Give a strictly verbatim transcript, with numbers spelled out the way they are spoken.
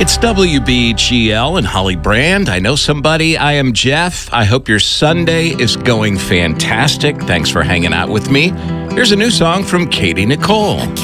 It's W B G L and Holly Brand. I know somebody. I am Jeff. I hope your Sunday is going fantastic. Thanks for hanging out with me. Here's a new song from Katie Nicole.